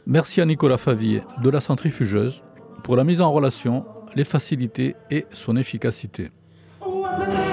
Merci à Nicolas Favier de la centrifugeuse pour la mise en relation, les facilités et son efficacité.